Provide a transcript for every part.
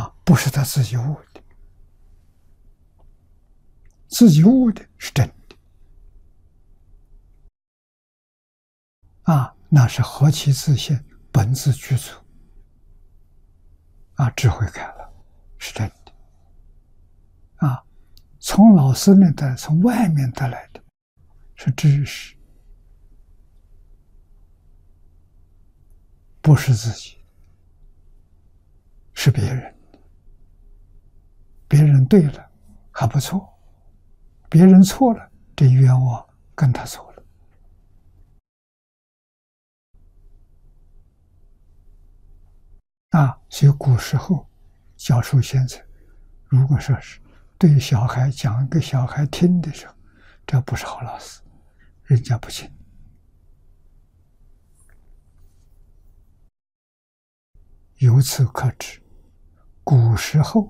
不是他自己悟的，自己悟的是真的那是何其自性，本自具足智慧开了，是真的从老师那得，从外面得来的是知识，不是自己，是别人。别人对了还不错，别人错了，这冤枉跟他错了所以古时候教授先生，如果说是对小孩讲给小孩听的时候，这不是好老师，人家不信。由此可知，古时候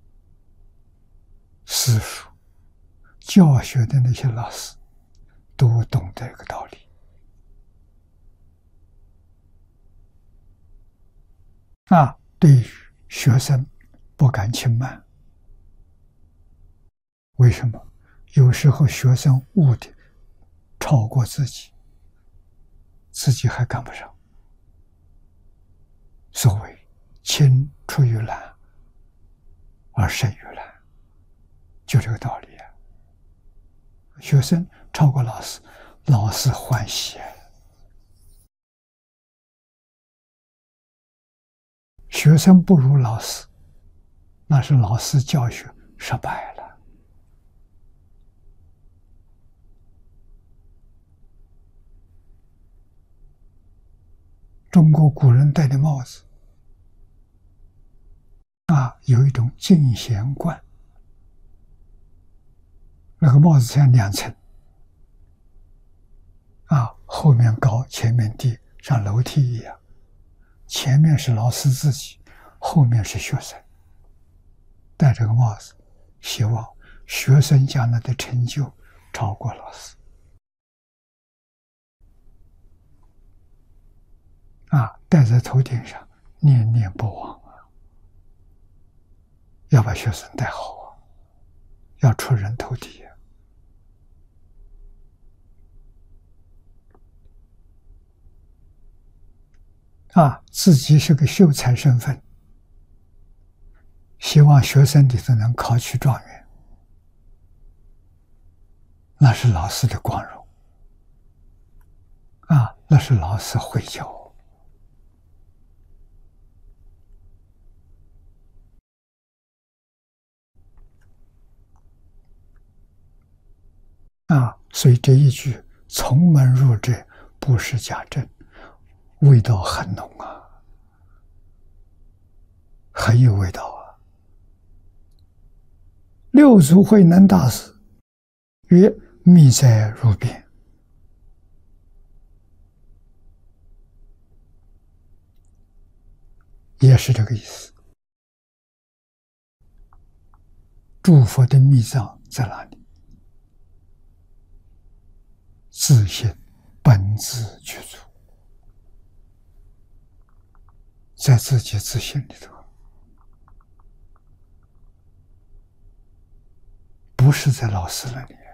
私塾教学的那些老师都懂这个道理对于学生不敢轻慢。为什么？有时候学生悟的超过自己，自己还赶不上。所谓青出于蓝而胜于蓝，就这个道理学生超过老师，老师欢喜学生不如老师，那是老师教学失败了。中国古人戴的帽子有一种进贤冠，那个帽子像2层后面高，前面低，像楼梯一样。前面是老师自己，后面是学生。戴这个帽子，希望学生将来的成就超过老师戴在头顶上，念念不忘要把学生带好要出人头地自己是个秀才身份，希望学生里头能考取状元，那是老师的光荣那是老师会教所以这一句从门入者不识假正，味道很浓很有味道六祖慧能大师曰：密在入边，也是这个意思。诸佛的密藏在哪里？自性本自具足，在自己自性里头，不是在老师那里